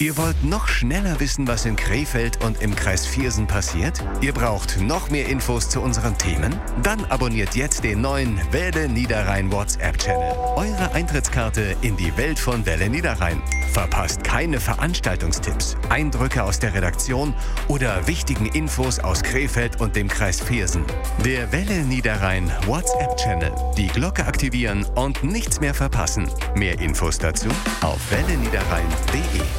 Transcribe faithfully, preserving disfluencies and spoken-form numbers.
Ihr wollt noch schneller wissen, was in Krefeld und im Kreis Viersen passiert? Ihr braucht noch mehr Infos zu unseren Themen? Dann abonniert jetzt den neuen Welle Niederrhein WhatsApp-Channel. Eure Eintrittskarte in die Welt von Welle Niederrhein. Verpasst keine Veranstaltungstipps, Eindrücke aus der Redaktion oder wichtigen Infos aus Krefeld und dem Kreis Viersen. Der Welle Niederrhein WhatsApp-Channel. Die Glocke aktivieren und nichts mehr verpassen. Mehr Infos dazu auf welle niederrhein punkt de.